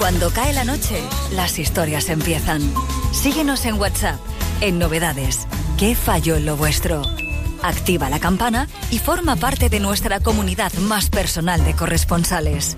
Cuando cae la noche, las historias empiezan. Síguenos en WhatsApp, en Novedades. ¿Qué falló en lo vuestro? Activa la campana y forma parte de nuestra comunidad más personal de corresponsales.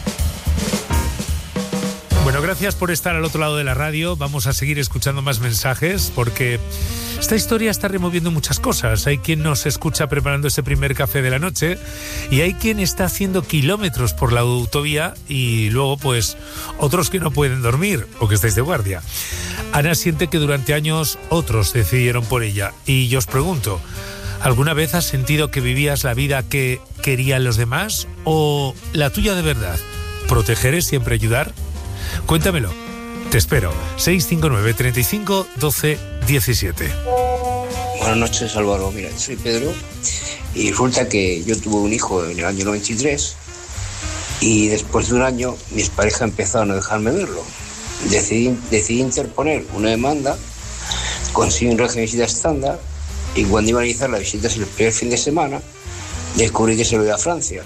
Bueno, gracias por estar al otro lado de la radio. Vamos a seguir escuchando más mensajes porque esta historia está removiendo muchas cosas. Hay quien nos escucha preparando ese primer café de la noche y hay quien está haciendo kilómetros por la autovía y luego pues otros que no pueden dormir o que estáis de guardia. Ana siente que durante años otros decidieron por ella y yo os pregunto, ¿alguna vez has sentido que vivías la vida que querían los demás o la tuya de verdad? ¿Proteger es siempre ayudar? Cuéntamelo, te espero. 659 35 12 17. Buenas noches, Álvaro. Mira, soy Pedro y resulta que yo tuve un hijo en el año 93 y después de un año mis parejas empezaron a dejarme verlo. Decidí interponer una demanda, conseguí un régimen de visita estándar y cuando iban a iniciar las visitas el primer fin de semana descubrí que se lo iba a Francia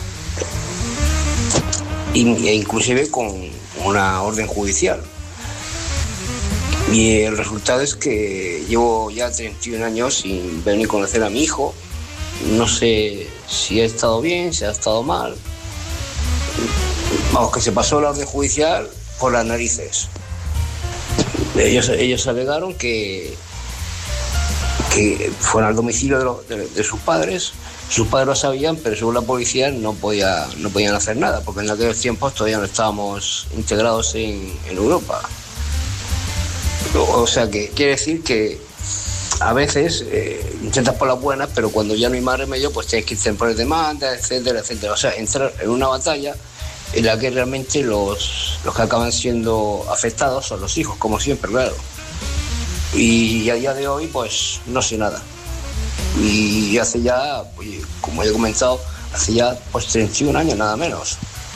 e inclusive con una orden judicial. Y el resultado es que llevo ya 31 años sin venir a conocer a mi hijo. No sé si ha estado bien, si ha estado mal. Vamos, que se pasó la orden judicial por las narices. Ellos alegaron que fueron al domicilio de sus padres. Sus padres lo sabían, pero según la policía no podían hacer nada, porque en aquellos tiempos todavía no estábamos integrados en Europa. O sea, que quiere decir que a veces intentas por las buenas, pero cuando ya no hay más remedio, pues tienes que interponer demandas, etcétera, etcétera. O sea, entrar en una batalla en la que realmente los que acaban siendo afectados son los hijos, como siempre, claro. Y a día de hoy, pues no sé nada. Y hace ya, pues, como he comentado, hace ya pues 31 años nada menos.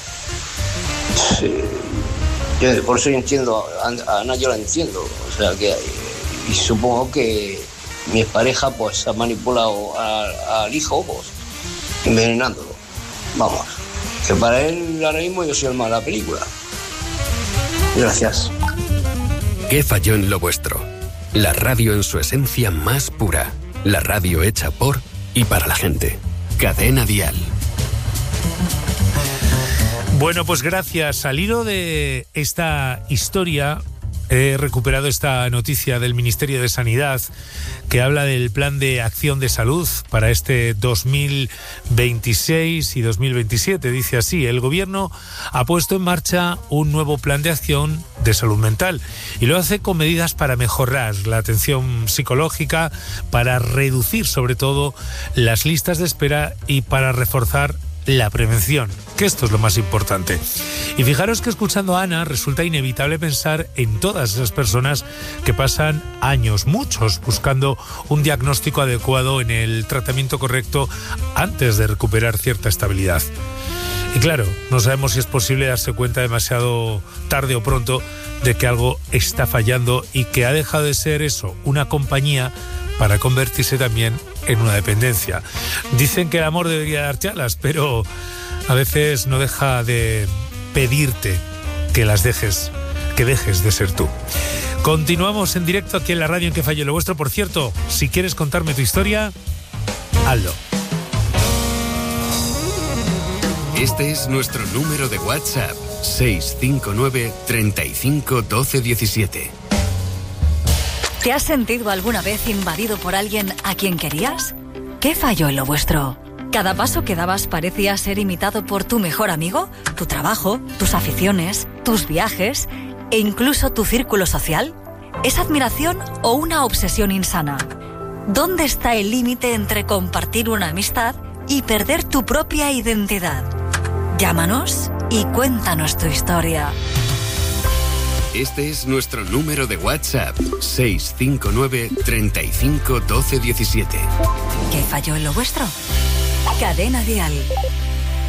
Por eso yo entiendo, a Ana yo la entiendo, o sea que, y supongo que mi pareja pues ha manipulado al hijo pues envenenándolo. Vamos, que para él ahora mismo yo soy el malo de la película. Gracias. ¿Qué falló en lo vuestro? La radio en su esencia más pura. La radio hecha por y para la gente. Cadena Dial. Bueno, pues gracias. Al hilo de esta historia, he recuperado esta noticia del Ministerio de Sanidad que habla del Plan de Acción de Salud para este 2026 y 2027. Dice así: el Gobierno ha puesto en marcha un nuevo plan de acción de salud mental y lo hace con medidas para mejorar la atención psicológica, para reducir sobre todo las listas de espera y para reforzar la prevención, que esto es lo más importante. Y fijaros que escuchando a Ana resulta inevitable pensar en todas esas personas que pasan años, muchos, buscando un diagnóstico adecuado en el tratamiento correcto antes de recuperar cierta estabilidad. Y claro, no sabemos si es posible darse cuenta demasiado tarde o pronto de que algo está fallando y que ha dejado de ser eso, una compañía, para convertirse también en una dependencia. Dicen que el amor debería darte alas, pero a veces no deja de pedirte que dejes de ser tú. Continuamos en directo aquí en la radio en Que Falló lo Vuestro. Por cierto, si quieres contarme tu historia, hazlo. Este es nuestro número de WhatsApp: 659 35 12 17. ¿Te has sentido alguna vez invadido por alguien a quien querías? ¿Qué falló en lo vuestro? ¿Cada paso que dabas parecía ser imitado por tu mejor amigo, tu trabajo, tus aficiones, tus viajes e incluso tu círculo social? ¿Es admiración o una obsesión insana? ¿Dónde está el límite entre compartir una amistad y perder tu propia identidad? Llámanos y cuéntanos tu historia. Este es nuestro número de WhatsApp: 659 35 12 17. ¿Qué falló en lo vuestro? Cadena Dial.